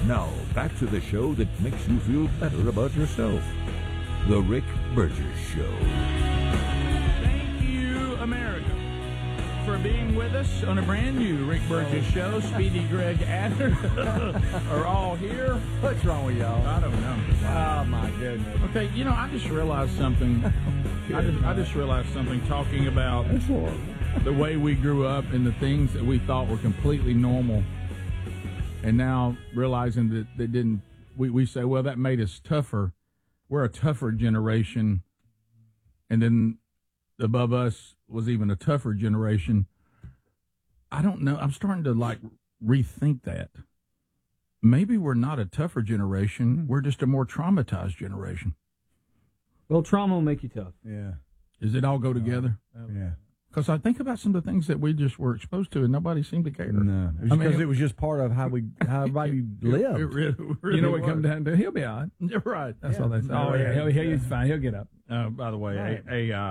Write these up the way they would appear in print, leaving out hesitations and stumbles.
Now, back to the show that makes you feel better about yourself. The Rick Burgess Show. Thank you, America, for being with us on a brand new Rick Burgess Show. Speedy, Greg, Adler are all here. What's wrong with y'all? I don't know. Oh, my goodness. Okay, you know, I just realized something. I just realized something talking about the way we grew up and the things that we thought were completely normal. And now realizing that they didn't, we say, well, that made us tougher. We're a tougher generation. And then above us was even a tougher generation. I don't know. I'm starting to rethink that. Maybe we're not a tougher generation. We're just a more traumatized generation. Well, trauma will make you tough. Yeah. Does it all go together? Yeah. Because I think about some of the things that we just were exposed to and nobody seemed to care. No. Because it was just part of how everybody lived. It really You know what it was. comes down to? He'll be all right. You're right. That's all they say. Oh, yeah. He's fine. He'll get up. By the way, Right.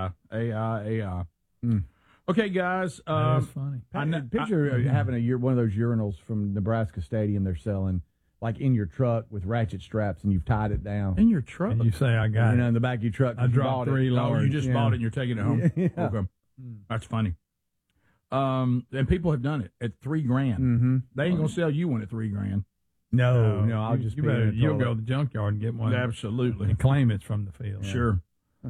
AI. Okay, guys. That's funny. Picture having one of those urinals from Nebraska Stadium they're selling, like in your truck with ratchet straps, and you've tied it down. In your truck. And you say, I got You it. know, in the back of your truck. I you dropped bought it. 3 Oh, large. you just bought it and you're taking it home. Yeah. Okay. That's funny. And people have done it at $3,000. Mm-hmm. They ain't gonna sell you one at $3,000. No, I'll just you be in better, the you'll toilet. go to the junkyard and get one. Absolutely. And claim it's from the field. Sure.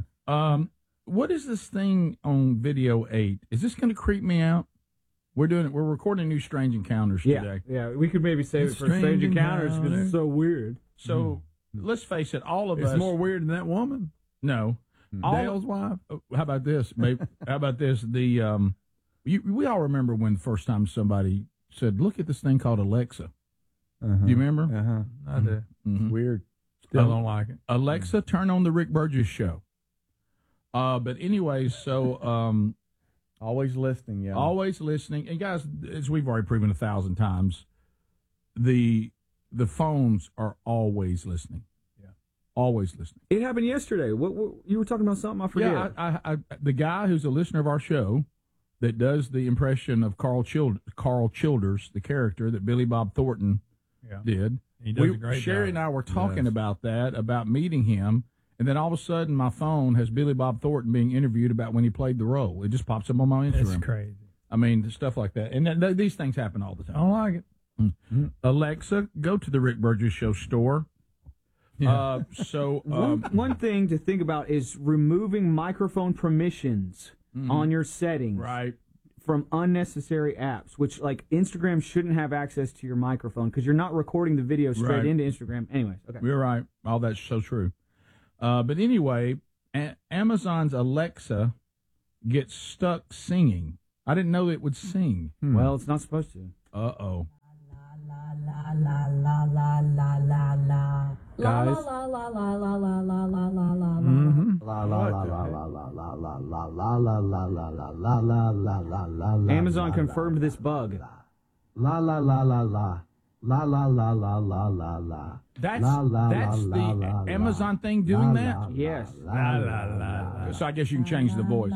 What is this thing on video 8? Is this going to creep me out? We're recording new Strange Encounters today. Yeah, we could maybe save it for Strange Encounters because it's so weird. So let's face it, all of It's us. more weird than that woman. No. Dale's wife. How about this? Maybe, how about this? We all remember when the first time somebody said, "Look at this thing called Alexa." Uh-huh. Do you remember? Uh-huh. I do. Mhm. Weird. Still don't like it. Alexa, turn on the Rick Burgess Show. But anyway, so Always listening, yeah. always listening, and guys, as we've already proven 1,000 times, the phones are always listening. Yeah, always listening. It happened yesterday. What you were talking about something? I forget. Yeah, I the guy who's a listener of our show that does the impression of Carl Childers, the character that Billy Bob Thornton did. He does a great Sherry job. and I were talking about that, about meeting him, and then all of a sudden my phone has Billy Bob Thornton being interviewed about when he played the role. It just pops up on my Instagram. It's crazy. I mean, stuff like that. And these things happen all the I time. don't like it. Alexa, go to the Rick Burgess Show store. Yeah. One thing to think about is removing microphone permissions on your settings Right. from unnecessary apps, which like Instagram shouldn't have access to your microphone because you're not recording the video straight Right. into Instagram. Anyways, okay. You're right. All that's so true. But anyway, Amazon's Alexa gets stuck singing. I didn't know it would sing. Well, it's not supposed to. Uh-oh. Guys, Amazon confirmed this bug. La la la la la. La la la la la la la. That's La, la, that's la, the la, la, Amazon la. thing doing La, that? la, Yes. So I guess you can change the voice.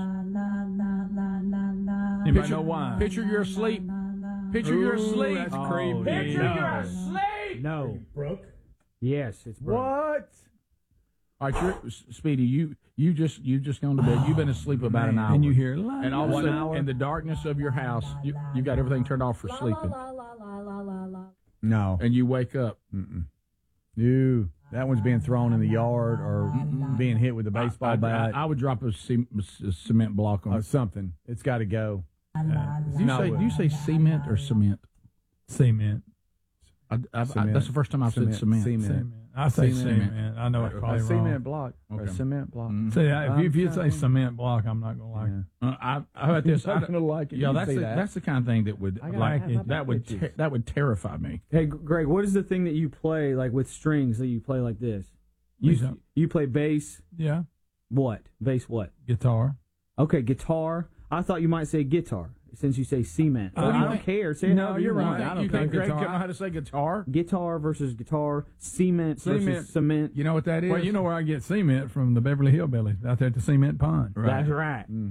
Anybody know why? Picture you're asleep. Picture you're asleep. That's creepy. Picture No. you're asleep. No. Yes, it's broke. What? All right, Speedy, you just gone to bed. You've been asleep about an hour. And you hear la, And all of a la, sudden, in the darkness of your house, you got everything turned off for sleeping. No. And you wake up. No. That one's being thrown in the yard or being hit with a baseball bat. I would drop a cement block on or it. something. It's got to go. Do you say cement or cement? Cement. Cement. That's the first time I've said cement. Cement. I say Cement. cement. I know it's probably A wrong. cement block. Or a Okay. cement block. See, if you say cement block, I'm not gonna like it. How about this? You're not gonna like it. Yeah, You that's say the, that. that's the kind of thing that would I gotta like have it. my That would terrify me. Hey, Greg, what is the thing that you play like with strings that you play like this? What's that? You play bass. Yeah, What? Bass what? guitar. Okay, guitar. I thought you might say guitar since you say cement. Oh, I you don't think- care. Say it No, however you you're want. right. I don't You think think Greg guitar. know how to say guitar? Guitar versus guitar. Cement Cement. versus cement. You know what that is? Well, you know where I get cement from, the Beverly Hillbillies out there at the cement pond. That's right. Mm-hmm.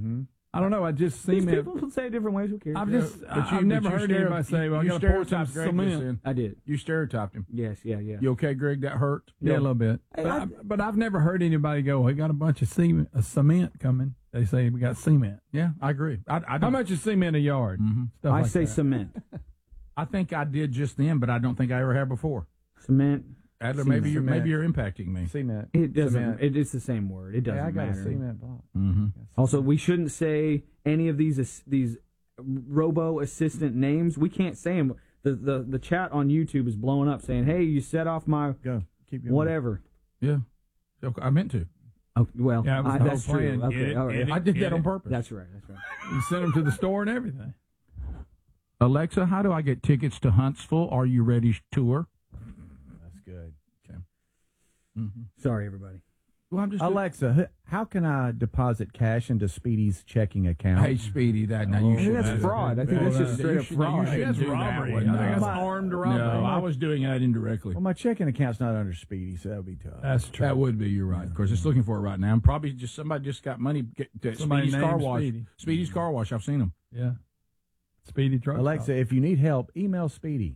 I don't know. I just These cement. people say it different ways. Who cares? I've never heard anybody say, "Well, I got to pour some cement." I did. You stereotyped him. Yes, yeah. You okay, Greg? That hurt? Yeah, a little bit. But I've never heard anybody go, "We got a bunch of cement coming." They say we got cement. Yeah, I agree. How much is cement a yard? Stuff I like say that. cement. I think I did just then, but I don't think I ever have before. Cement. Adler, maybe you're impacting me. Cement. It doesn't. Cement. It's the same word. It doesn't I got matter. a cement block. Mm-hmm. Also, we shouldn't say any of these robo assistant names. We can't say them. The chat on YouTube is blowing up saying, "Hey, you set off my Keep going. whatever." Yeah, I meant to. Oh, well, Yeah, it was the that's whole true. plan. Okay, Get it, all right. get it. I did that on purpose. That's right. You send them to the store and everything. Alexa, how do I get tickets to Huntsville? Are you ready? Tour. That's good. Okay. Mm-hmm. Sorry, everybody. Well, I'm just Alexa, how can I deposit cash into Speedy's checking account? Hey, Speedy, you I think should. that's fraud. I think that's just straight up fraud. You That's shouldn't do robbery. that I think one. that's No. armed robbery. No, I was doing that indirectly. Well, my checking account's not under Speedy, so that would be tough. That's true. That would be. You're right. Of course, it's looking for it right now. And probably just somebody just got money. Somebody Speedy's car named wash. Speedy. Speedy's car wash. I've seen them. Yeah. Speedy truck. Alexa, if you need help, email Speedy.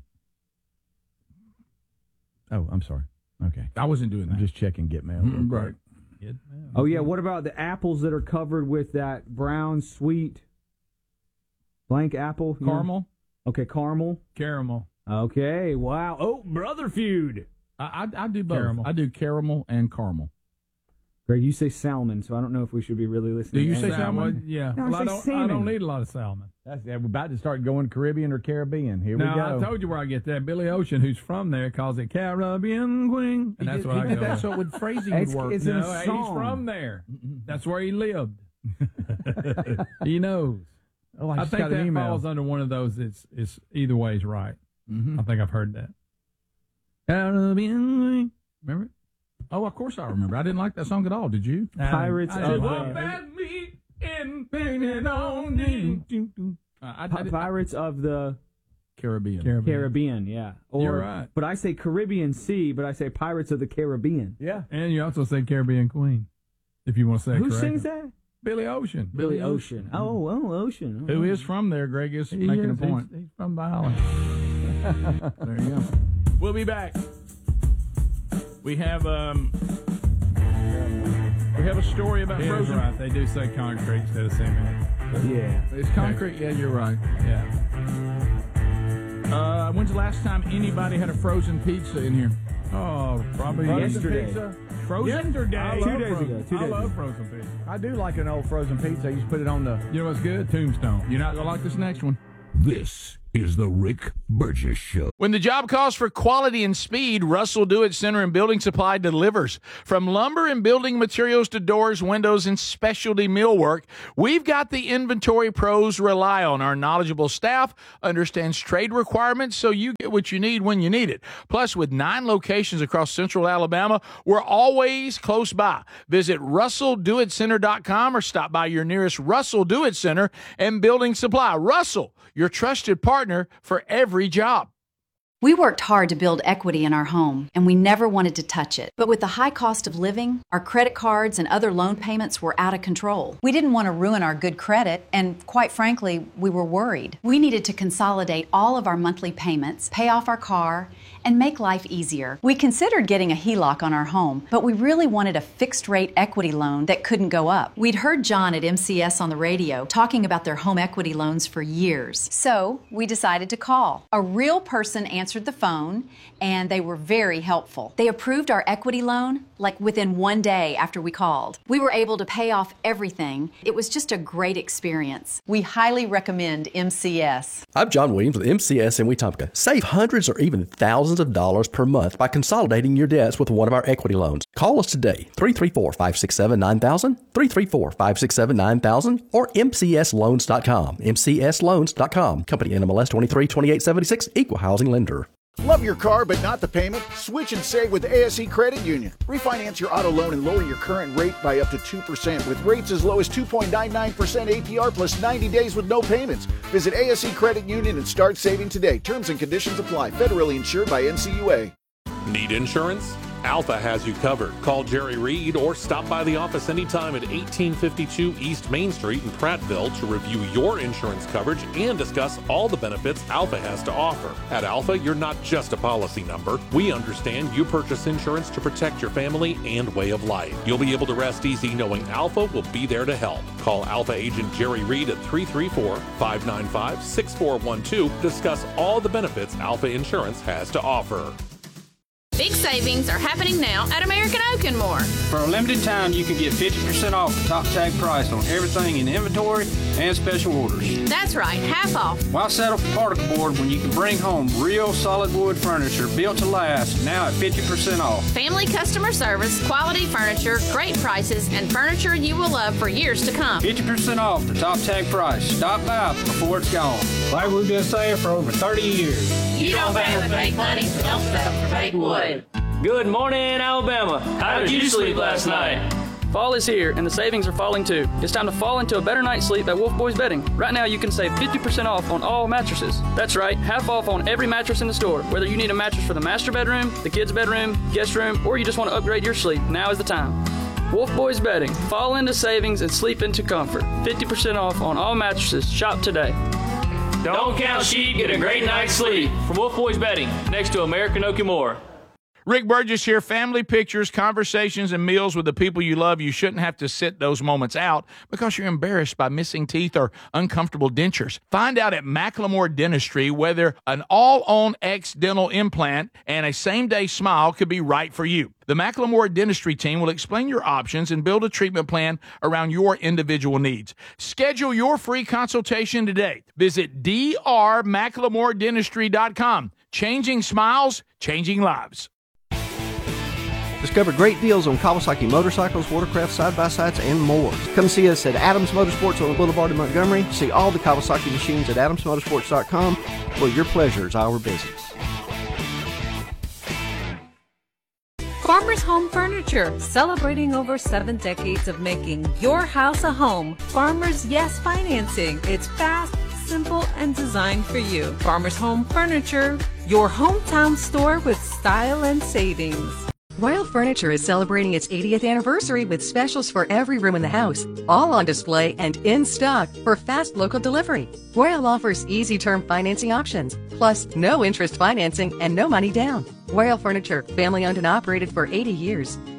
Oh, I'm sorry. Okay. I wasn't doing that. I'm just checking Get Mail. Mm, right. Oh yeah. What about the apples that are covered with that brown sweet blank apple? You know? Caramel. Okay, caramel. Caramel. Okay. Wow. Oh, brother feud. I do both. Caramel. I do caramel and caramel. Greg, you say salmon, so I don't know if we should be really listening. Do you to say that. salmon? Yeah. No, I Well, say I salmon. don't need a lot of salmon. We're about to start going Caribbean or Caribbean. Here we go. Now, I told you where I get that. Billy Ocean, who's from there, calls it Caribbean Queen. And that's what I go That's with. so with phrasing would work. It's in a No, he's song. from there. That's where he lived. He knows. Oh, I I just think got an that email. falls under one of those. It's either way is right. Mm-hmm. I think I've heard that. Caribbean Queen. Remember it? Oh, of course I remember. I didn't like that song at all. Did you? Pirates of me and painted on you. Pirates of the Caribbean. Caribbean, yeah. Or, You're right. But I say Caribbean Sea, but I say Pirates of the Caribbean. Yeah. And you also say Caribbean Queen, if you want to say it Who correctly. sings that? Billy Ocean. Billy Ocean. Oh, Ocean. Who is from there, Greg, is He making a is. point. He's from the island. There you go. We'll be back. We have a story about He is frozen. right. They do say concrete instead of cement. Yeah. It's concrete. Yeah, you're right. Yeah. When's the last time anybody had a frozen pizza in here? Oh, probably Yesterday. Frozen? Yesterday. I love 2 days frozen. ago, 2 I days love ago. frozen pizza. I do like an old frozen pizza. You just put it on the... You know what's good? Tombstone. You're not going to like this next one. This is the Rick Burgess Show. When the job calls for quality and speed, Russell Do It Center and Building Supply delivers. From lumber and building materials to doors, windows, and specialty millwork, we've got the inventory pros rely on. Our knowledgeable staff understands trade requirements so you get what you need when you need it. Plus, with 9 locations across central Alabama, we're always close by. Visit RussellDoItCenter.com or stop by your nearest Russell Do It Center and Building Supply. Russell, your trusted partner for every job. We worked hard to build equity in our home, and we never wanted to touch it. But with the high cost of living, our credit cards and other loan payments were out of control. We didn't want to ruin our good credit, and quite frankly, we were worried. We needed to consolidate all of our monthly payments, pay off our car, and make life easier. We considered getting a HELOC on our home, but we really wanted a fixed-rate equity loan that couldn't go up. We'd heard John at MCS on the radio talking about their home equity loans for years. So we decided to call. A real person answered the phone, and they were very helpful. They approved our equity loan like within 1 day after we called. We were able to pay off everything. It was just a great experience. We highly recommend MCS. I'm John Williams with MCS in Wetumpka. Save hundreds or even thousands of dollars per month by consolidating your debts with one of our equity loans. Call us today, 334-567-9000, 334-567-9000, or mcsloans.com. mcsloans.com. Company NMLS 232876, Equal Housing Lender. Love your car but not the payment? Switch and save with ASE Credit Union. Refinance your auto loan and lower your current rate by up to 2% with rates as low as 2.99% APR plus 90 days with no payments. Visit ASE Credit Union and start saving today. Terms and conditions apply. Federally insured by NCUA. Need insurance? Alpha has you covered. Call Jerry Reed or stop by the office anytime at 1852 East Main Street in Prattville to review your insurance coverage and discuss all the benefits Alpha has to offer. At Alpha, you're not just a policy number. We understand you purchase insurance to protect your family and way of life. You'll be able to rest easy knowing Alpha will be there to help. Call Alpha agent Jerry Reed at 334-595-6412 to discuss all the benefits Alpha Insurance has to offer. Big savings are happening now at American Oak and More. For a limited time, you can get 50% off the top tag price on everything in inventory and special orders. That's right, half off. Why settle for particle board when you can bring home real solid wood furniture built to last, now at 50% off? Family customer service, quality furniture, great prices, and furniture you will love for years to come. 50% off the top tag price. Stop by before it's gone. Like we've been saying for over 30 years. You don't have to make money, so don't settle for fake wood. Good morning, Alabama. How did you sleep last night? Fall is here, and the savings are falling too. It's time to fall into a better night's sleep at Wolf Boys Bedding. Right now, you can save 50% off on all mattresses. That's right, half off on every mattress in the store. Whether you need a mattress for the master bedroom, the kids' bedroom, guest room, or you just want to upgrade your sleep, now is the time. Wolf Boys Bedding. Fall into savings and sleep into comfort. 50% off on all mattresses. Shop today. Don't count sheep, get a great night's sleep. From Wolf Boys Bedding, next to American Oak and More. Rick Burgess here. Family pictures, conversations, and meals with the people you love. You shouldn't have to sit those moments out because you're embarrassed by missing teeth or uncomfortable dentures. Find out at Macklemore Dentistry whether an all-on-X dental implant and a same-day smile could be right for you. The Macklemore Dentistry team will explain your options and build a treatment plan around your individual needs. Schedule your free consultation today. Visit drmacklemore.dentistry.com. Changing smiles, changing lives. Discover great deals on Kawasaki motorcycles, watercraft, side-by-sides, and more. Come see us at Adams Motorsports on the Boulevard in Montgomery. See all the Kawasaki machines at adamsmotorsports.com, where your pleasure is our business. Farmers Home Furniture, celebrating over 7 decades of making your house a home. Farmers Yes Financing. It's fast, simple, and designed for you. Farmers Home Furniture, your hometown store with style and savings. Royal Furniture is celebrating its 80th anniversary with specials for every room in the house, all on display and in stock for fast local delivery. Royal offers easy term financing options, plus no interest financing and no money down. Royal Furniture, family owned and operated for 80 years.